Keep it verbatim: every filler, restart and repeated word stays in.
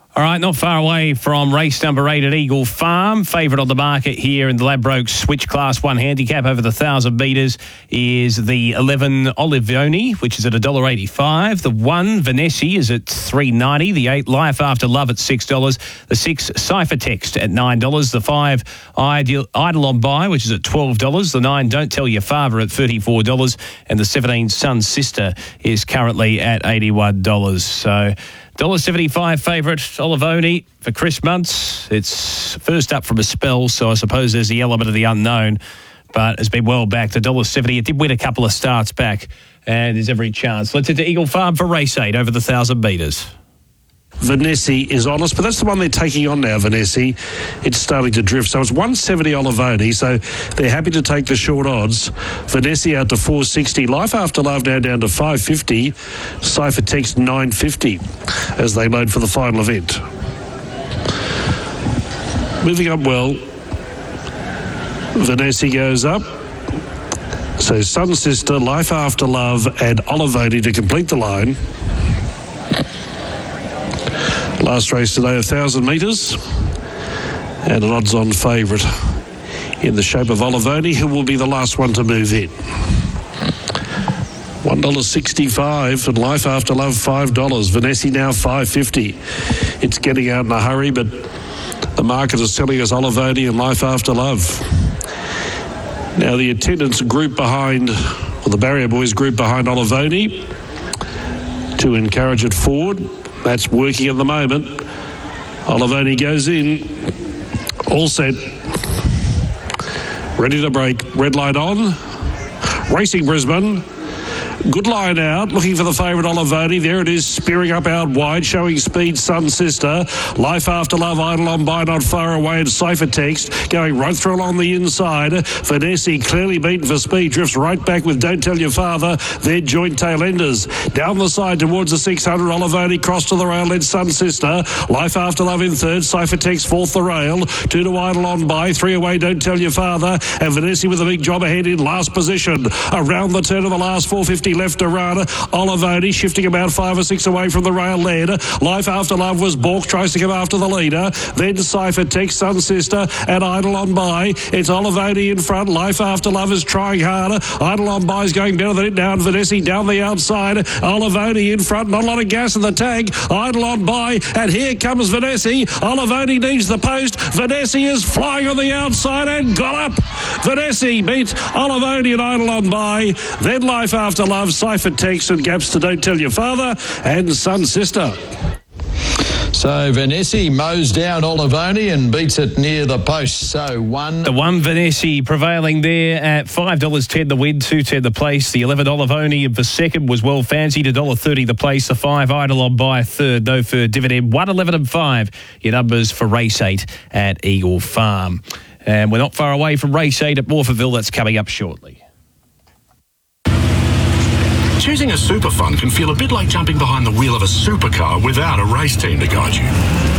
All right, not far away from race number eight at Eagle Farm. Favourite on the market here in the Ladbroke Switch Class one handicap over the one thousand metres is the eleven Olivoni, which is at one dollar eighty-five. The one Vanessa is at three dollars ninety. The eight Life After Love at six dollars. The six Cypher Text at nine dollars. The five Ideal, Idle on Buy, which is at twelve dollars. The nine Don't Tell Your Father at thirty-four dollars. And the seventeen Sun Sister is currently at eighty-one dollars. So one dollar seventy-five favourite Olivoni for Chris Muntz. It's first up from a spell, so I suppose there's the element of the unknown, but has been well backed. one dollar seventy. It did win a couple of starts back, and there's every chance. Let's head to Eagle Farm for race eight over the one thousand metres. Vanessa is honest, but that's the one they're taking on now, Vanessa. It's starting to drift. So it's one seventy Olivoni, so they're happy to take the short odds. Vanessa out to four sixty. Life After Love now down to five fifty. Cypher Text nine fifty as they load for the final event. Moving up well. Vanessa goes up. So Sun Sister, Life After Love and Olivoni to complete the line. Last race today, one thousand metres, and an odds-on favourite in the shape of Olivoni, who will be the last one to move in. one dollar sixty-five and Life After Love five dollars. Vanessa now five fifty. It's getting out in a hurry, but the market is selling us Olivoni and Life After Love. Now the attendants group behind, or the Barrier Boys group behind Olivoni to encourage it forward. That's working at the moment. Olivoni goes in. All set. Ready to break. Red light on. Racing Brisbane. Good line out, looking for the favourite Olivoni. There it is, spearing up out wide, showing speed, Sun Sister. Life After Love, Idle on Buy, not far away, and Cypher Text going right through along the inside. Vanessa clearly beaten for speed, drifts right back with Don't Tell Your Father. They're joint tail enders. Down the side towards the six hundred, Olivoni cross to the rail, led Sun Sister. Life After Love in third, Cypher Text fourth the rail. Two to Idle on Buy, three away, Don't Tell Your Father. And Vanessa with a big job ahead in last position. Around the turn of the last four fifty left to run. Olivoni shifting about five or six away from the rail lead. Life After Love was balked, tries to come after the leader. Then Cypher Text, Sun Sister, and Idle on Buy. It's Olivoni in front. Life After Love is trying harder. Idle on Buy is going better than it now. And Vanessa down the outside. Olivoni in front. Not a lot of gas in the tank. Idle on Buy. And here comes Vanessa. Olivoni needs the post. Vanessa is flying on the outside and got up. Vanessa beat Olivoni and Idle on Buy. Then Life After Love, Cypher Text and gaps to Don't Tell Your Father and Sun Sister. So Vanessa mows down Olivoni and beats it near the post. So one. The one Vanessa prevailing there at five dollars ten the win, two dollars ten the place. The eleven Olivoni for second was well fancied, one dollar thirty the place. The five Idle on Buy third, no for dividend, one eleven and five. Your numbers for race eight at Eagle Farm. And we're not far away from race eight at Morphettville. That's coming up shortly. Choosing a super fund can feel a bit like jumping behind the wheel of a supercar without a race team to guide you.